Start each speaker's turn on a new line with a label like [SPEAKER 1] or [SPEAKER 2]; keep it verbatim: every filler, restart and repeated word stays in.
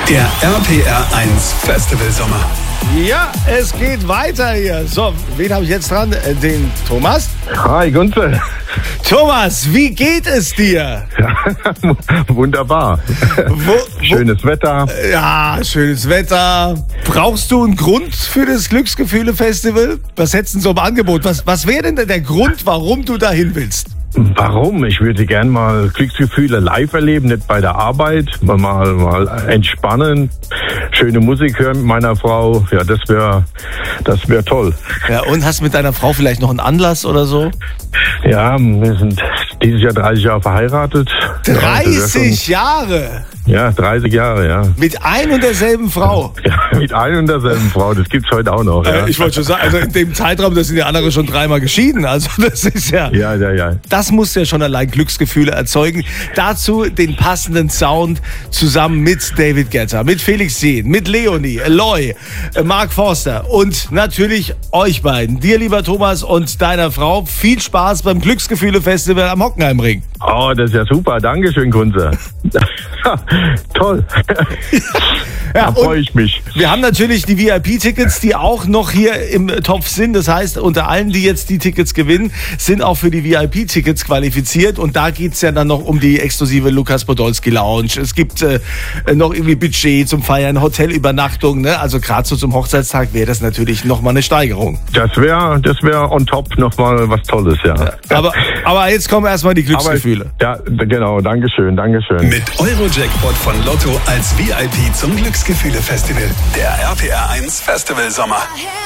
[SPEAKER 1] Der R P R eins Festival Sommer.
[SPEAKER 2] Ja, es geht weiter hier. So, wen habe ich jetzt dran? Den Thomas?
[SPEAKER 3] Hi, Gunther.
[SPEAKER 2] Thomas, wie geht es dir?
[SPEAKER 3] Ja, wunderbar.
[SPEAKER 2] Wo,
[SPEAKER 3] Schönes
[SPEAKER 2] wo,
[SPEAKER 3] Wetter.
[SPEAKER 2] Ja, schönes Wetter. Brauchst du einen Grund für das Glücksgefühle-Festival? Was hättest du so im Angebot? Was, was wäre denn der Grund, warum du dahin willst?
[SPEAKER 3] Warum? Ich würde gern mal Glücksgefühle live erleben, nicht bei der Arbeit, mal, mal, mal entspannen, schöne Musik hören mit meiner Frau. Ja, das wäre das wär toll.
[SPEAKER 2] Ja, und hast mit deiner Frau vielleicht noch einen Anlass oder so?
[SPEAKER 3] Ja, wir sind dieses Jahr dreißig Jahre verheiratet.
[SPEAKER 2] dreißig Jahre?
[SPEAKER 3] Ja, dreißig Jahre, ja.
[SPEAKER 2] Mit ein und derselben Frau?
[SPEAKER 3] Ja, mit ein und derselben Frau, das gibt's heute auch noch. Ja.
[SPEAKER 2] Äh, ich wollte schon sagen, also in dem Zeitraum, da sind die anderen schon dreimal geschieden. Also das ist ja...
[SPEAKER 3] Ja, ja, ja.
[SPEAKER 2] Das muss ja schon allein Glücksgefühle erzeugen. Dazu den passenden Sound zusammen mit David Guetta, mit Felix Jähn, mit Leonie, Eloy, Mark Forster und natürlich euch beiden. Dir, lieber Thomas, und deiner Frau. Viel Spaß beim Glücksgefühle-Festival am Hockenheimring.
[SPEAKER 3] Oh, das ist ja super. Dankeschön, Kunze. Toll.
[SPEAKER 2] Ja,
[SPEAKER 3] da freue ich mich.
[SPEAKER 2] Wir haben natürlich die V I P-Tickets, die auch noch hier im Topf sind. Das heißt, unter allen, die jetzt die Tickets gewinnen, sind auch für die V I P-Tickets qualifiziert. Und da geht's ja dann noch um die exklusive Lukas Podolski Lounge. Es gibt äh, noch irgendwie Budget zum Feiern, Hotelübernachtung. Ne? Also gerade so zum Hochzeitstag wäre das natürlich nochmal eine Steigerung.
[SPEAKER 3] Das wäre das wär on top nochmal was Tolles, ja.
[SPEAKER 2] ja aber, aber jetzt kommen erstmal die Glücksgefühle.
[SPEAKER 3] Aber, ja, genau. Dankeschön, Dankeschön.
[SPEAKER 1] Mit Euro-Jackpot von Lotto als V I P zum Glücksgefühle-Festival. Der R P R eins Festival Sommer.